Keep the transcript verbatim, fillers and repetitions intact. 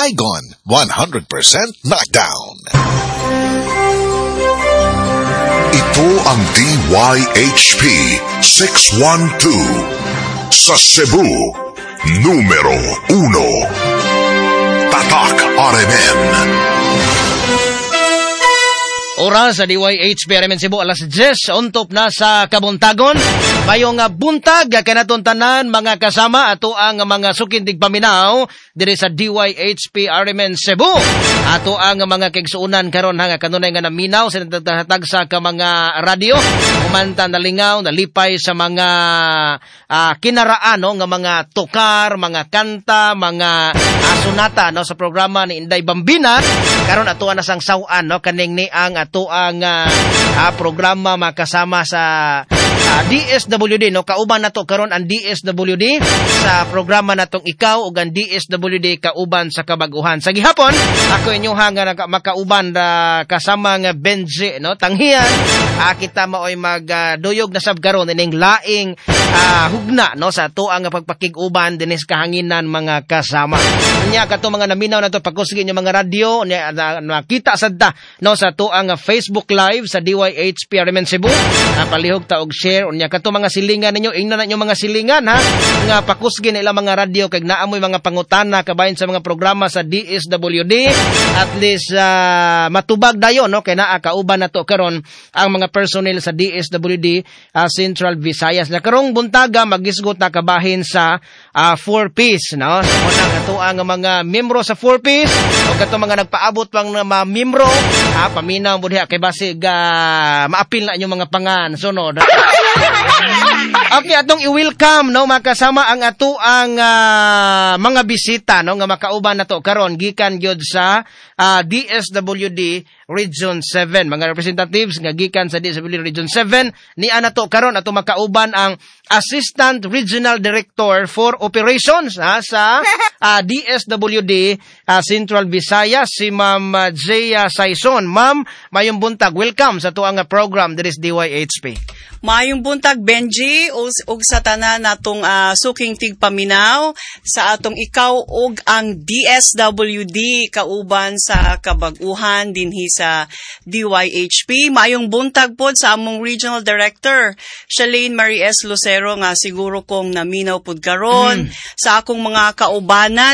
Saigon, one hundred percent knockdown. Ito ang D Y H P six one two sa Cebu, numero uno. Tatak R M N. Oras sa D Y H P R M N Cebu, alas diyes, untop na sa kabuntagon. Mayong uh, buntag, kanaton tanan, mga kasama, ato ang mga sukindig paminaw, diri sa D Y H P R M N Cebu. Ato ang mga kigsuunan karon nga kanunay nga naminaw, sa nagtatag sa ka mga radio, umanta nalingaw, nalipay sa mga uh, kinaraan, no, nga mga tukar, mga kanta, mga asunata, no, sa programa ni Inday Bambina. Karon ato na sang sawan, no, kaning ni ang ato ang uh, uh, programa makasama sa uh, D S W D, no, kauban nato karon ang D S W D sa programa natong ikaw ug ang D S W D kauban sa kabaguhan. Sa gihapon ako inyo hanga nga makauban uh, kasama nga Benji, no, tanghiyan uh, kita maoy magduyog uh, na sab karon ining laing uh, hugna, no, sa ato ang pagpakig-uban dinis kahanginan mga kasama. Nya kato mga naminaw nato pagkusgi inyo mga radio nya nakita sadta, no, sa ato ang Facebook Live sa D Y H P R M N Cebu. Uh, palihog ta og share unya kato mga silingan ninyo, ingnan na ninyo mga silingan ha, nga pakusgi na ilang mga radio kag naamoy mga pangutana kabayan sa mga programa sa D S W D. At least uh, matubag dayon, no, kay naa kauban nato karon ang mga personnel sa D S W D uh, Central Visayas. Na karong buntaga magisgot na kabahin sa uh, four piece, no. So unang ato ang mga membro sa four piece o kato mga nagpaabot pang na mga membro ha, paminaw mo diha kay basig uh, maapil na inyong mga pangan sunod. Okay, atong i-welcome, no, makasama ang ato ang uh, mga bisita, no, nga makauban nato karon gikan gyud sa uh, D S W D Region seven. Mga representatives nga gikan sa D S W D Region seven ni anato karon ato makauban ang Assistant Regional Director for Operations ha, sa uh, D S W D uh, Central Visayas, si Ma'am uh, Jaya Saison. Ma'am, mayong buntag, welcome sa ato ang program diri sa D Y H P. Mayong buntag, Benji, ug, ug sa tanan natong uh, suking tigpaminaw sa atong ikaw ug ang D S W D kauban sa kabaguhan dinhi sa D Y H P. Mayong buntag pod sa among Regional Director, Shalane Marie S. Lucero, nga siguro kong naminaw pod karon mm. sa akong mga kaubanan